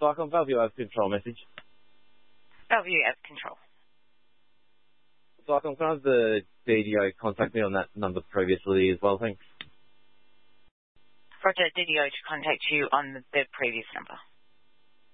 Cyclone Bellevue as control message. Bellevue as control. Cyclone, can I have the DDO contact me on that number previously as well, thanks. Roger, DDO to contact you on the previous number.